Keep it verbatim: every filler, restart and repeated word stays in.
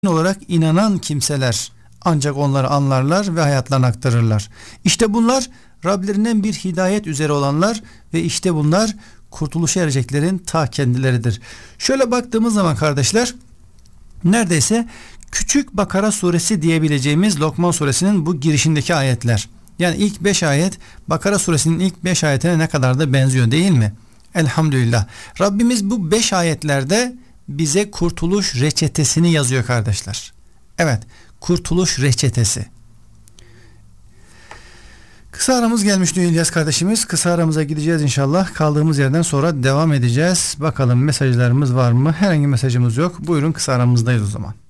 olarak inanan kimseler ancak onları anlarlar ve hayatlarına aktarırlar. İşte bunlar Rablerinden bir hidayet üzere olanlar ve işte bunlar kurtuluşa ereceklerin ta kendileridir. Şöyle baktığımız zaman kardeşler, neredeyse küçük Bakara suresi diyebileceğimiz Lokman suresinin bu girişindeki ayetler. Yani ilk beş ayet Bakara suresinin ilk beş ayetine ne kadar da benziyor, değil mi? Elhamdülillah. Rabbimiz bu beş ayetlerde bize kurtuluş reçetesini yazıyor kardeşler. Evet, kurtuluş reçetesi. Kısa aramız gelmiş diyor İlyas kardeşimiz. Kısa aramıza gideceğiz inşallah. Kaldığımız yerden sonra devam edeceğiz. Bakalım mesajlarımız var mı? Herhangi mesajımız yok. Buyurun, kısa aramızdayız o zaman.